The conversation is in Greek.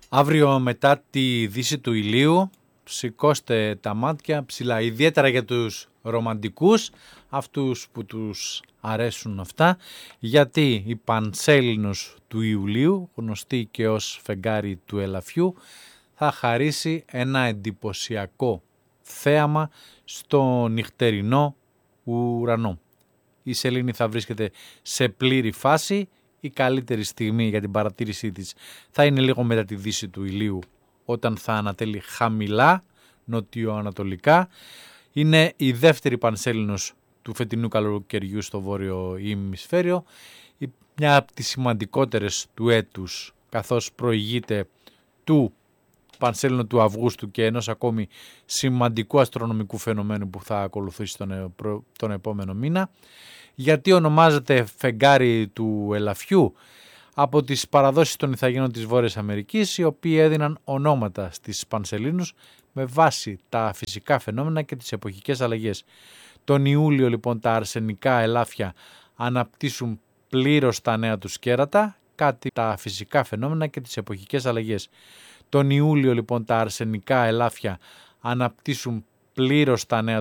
Αύριο μετά τη δύση του ηλίου σηκώστε τα μάτια ψηλά, ιδιαίτερα για τους ρομαντικούς, αυτούς που τους αρέσουν αυτά, γιατί η Πανσέλινος του Ιουλίου, γνωστή και ως φεγγάρι του ελαφιού, θα χαρίσει ένα εντυπωσιακό θέαμα στο νυχτερινό ουρανό. Η σελήνη θα βρίσκεται σε πλήρη φάση. Η καλύτερη στιγμή για την παρατήρησή της θα είναι λίγο μετά τη δύση του ηλίου, όταν θα ανατέλει χαμηλά νοτιοανατολικά. Είναι η δεύτερη Πανσέλινος του φετινού καλοκαιριού στο βόρειο ημισφαίριο, μια από τις σημαντικότερες του έτους, καθώς προηγείται του Πανσέλινο του Αυγούστου και ενός ακόμη σημαντικού αστρονομικού φαινομένου που θα ακολουθήσει τον επόμενο μήνα. Γιατί ονομάζεται φεγγάρι του ελαφιού? Από τις παραδόσεις των Ιθαγενών της Βόρειας Αμερικής, οι οποίοι έδιναν ονόματα στις Πανσελίνους με βάση τα φυσικά φαινόμενα και τις εποχικές αλλαγές. Τον Ιούλιο λοιπόν τα αρσενικά ελάφια αναπτύσσουν πλήρως τα νέα τους κέρατα, κάτι τα φυσικά φαινόμενα και τις εποχικές αλλαγές. Τον Ιούλιο λοιπόν τα αρσενικά ελάφια αναπτύσσουν πλήρως τα νέα